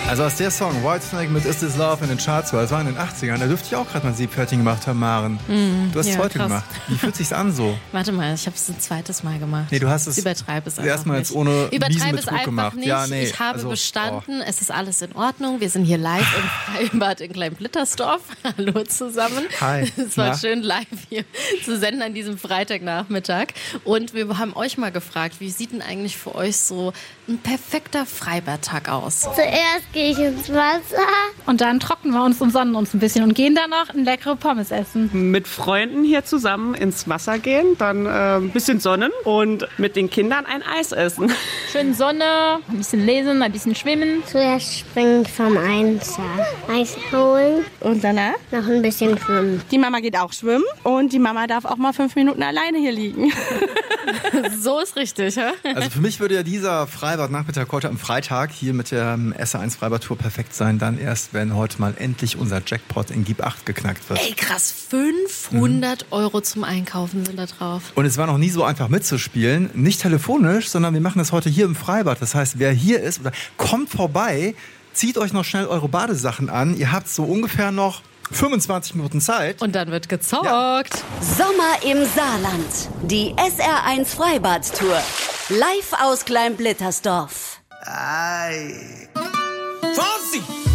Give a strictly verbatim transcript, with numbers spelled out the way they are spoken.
Also als der Song Whitesnake mit Is This Love in den Charts war, das war in den achtzigern, da dürfte ich auch gerade mal Seepferdchen gemacht haben, Maren. Mm, du hast es ja, heute krass. gemacht. Wie fühlt sich's an so? Warte mal, ich habe es ein zweites Mal gemacht. Nee, du hast es Übertreibe es einfach erstmal jetzt ohne Übertreibe es einfach gemacht. nicht. Ja, nee, ich habe also, bestanden, oh. Es ist alles in Ordnung. Wir sind hier live im Freibad in Kleinblittersdorf. Hallo zusammen. Hi. Es war Na? schön, live hier zu senden an diesem Freitagnachmittag. Und wir haben euch mal gefragt, wie sieht denn eigentlich für euch so ein perfekter Freibadtag aus? Zuerst gehe ich ins Wasser. Und dann trocknen wir uns und sonnen uns ein bisschen und gehen dann noch ein leckere Pommes essen. Mit Freunden hier zusammen ins Wasser gehen, dann äh, ein bisschen sonnen und mit den Kindern ein Eis essen. Schön Sonne, ein bisschen lesen, ein bisschen schwimmen. Zuerst springen vom Einser. Eis holen. Und danach? Noch ein bisschen schwimmen. Die Mama geht auch schwimmen und die Mama darf auch mal fünf Minuten alleine hier liegen. So ist richtig, hä? Also für mich würde ja dieser Freibadnachmittag heute am Freitag hier mit der S R eins Freibad-Tour perfekt sein. Dann erst, wenn heute mal endlich unser Jackpot in Gib acht geknackt wird. Ey, krass, fünfhundert mhm. Euro zum Einkaufen sind da drauf. Und es war noch nie so einfach mitzuspielen. Nicht telefonisch, sondern wir machen das heute hier im Freibad. Das heißt, wer hier ist, oder kommt vorbei, zieht euch noch schnell eure Badesachen an. Ihr habt so ungefähr noch fünfundzwanzig Minuten Zeit. Und dann wird gezockt. Ja. Sommer im Saarland. Die S R eins Freibad-Tour. Live aus Kleinblittersdorf. Ei. Fonsi!